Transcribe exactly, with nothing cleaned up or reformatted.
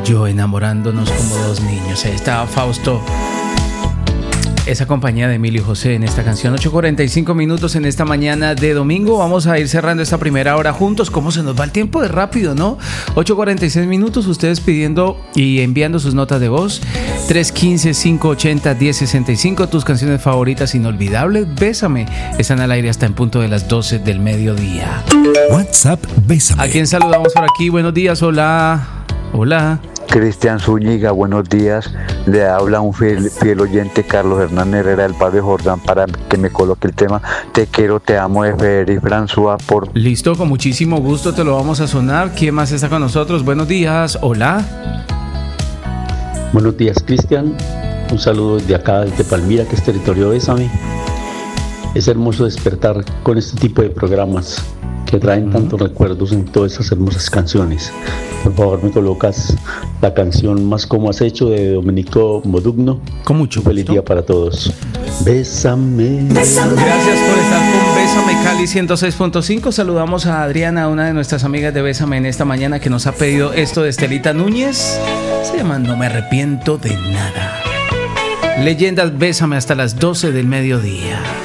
yo enamorándonos como dos niños. Ahí estaba Fausto, esa compañía de Emilio José en esta canción. Ocho cuarenta y cinco minutos en esta mañana de domingo. Vamos a ir cerrando esta primera hora juntos. ¿Cómo se nos va el tiempo de rápido, no? ocho cuarenta y seis minutos. Ustedes pidiendo y enviando sus notas de voz. tres uno cinco, cinco ocho cero, uno cero seis cinco. Tus canciones favoritas inolvidables. Bésame. Están al aire hasta en punto de las doce del mediodía. WhatsApp Bésame. ¿A quién saludamos por aquí? Buenos días. Hola. Hola. Cristian Zúñiga, buenos días. Le habla un fiel, fiel oyente, Carlos Hernán Herrera del barrio Jordán, para que me coloque el tema Te quiero, te amo de Federic François. Por... Listo, con muchísimo gusto te lo vamos a sonar. ¿Quién más está con nosotros? Buenos días. Hola. Buenos días, Cristian. Un saludo desde acá, desde Palmira, que es territorio de Bésame. Es hermoso despertar con este tipo de programas que traen tantos recuerdos en todas esas hermosas canciones. Por favor, me colocas la canción Más como has hecho de Domenico Modugno. Con mucho gusto. Feliz día para todos. Bésame. Bésame. Gracias por estar con Bésame Cali ciento seis punto cinco. Saludamos a Adriana, una de nuestras amigas de Bésame en esta mañana, que nos ha pedido esto de Estelita Núñez. Se llama No me arrepiento de nada. Leyendas, Bésame hasta las doce del mediodía.